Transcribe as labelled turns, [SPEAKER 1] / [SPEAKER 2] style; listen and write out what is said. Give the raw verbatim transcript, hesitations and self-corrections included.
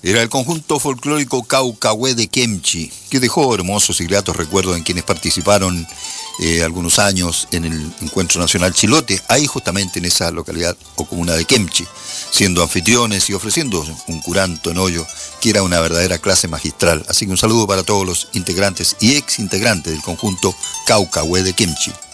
[SPEAKER 1] Era el conjunto folclórico Caucahué de Kemchi, que dejó hermosos y gratos recuerdos en quienes participaron eh, algunos años en el Encuentro Nacional Chilote, ahí justamente en esa localidad o comuna de Kemchi, siendo anfitriones y ofreciendo un curanto en hoyo, que era una verdadera clase magistral. Así que un saludo para todos los integrantes y ex integrantes del conjunto Caucahué de Kemchi.